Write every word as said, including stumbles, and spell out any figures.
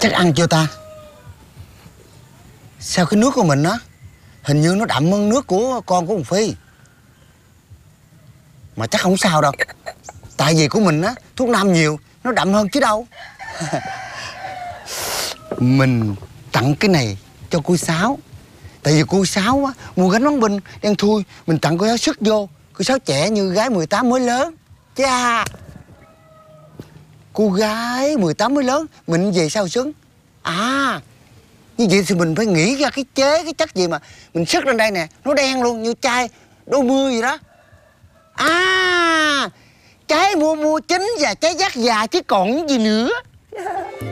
Chắc ăn chưa ta? Sao cái nước của mình á hình như nó đậm hơn nước của con của thằng Phi. Mà chắc không sao đâu. Tại vì của mình á thuốc nam nhiều, nó đậm hơn chứ đâu. Mình tặng cái này cho cô Sáu. Tại vì cô Sáu á mua gánh bắn binh đen thui, mình tặng cô Sáu sức vô. Cô Sáu trẻ như gái mười tám mới lớn. Chà, cô gái mười tám mới lớn mình về sao xứng. À, như vậy thì mình phải nghĩ ra cái chế, cái chất gì mà mình sức lên đây nè, nó đen luôn như chai đô mưa gì đó. À, trái mua mua chín và trái dắt già chứ còn gì nữa.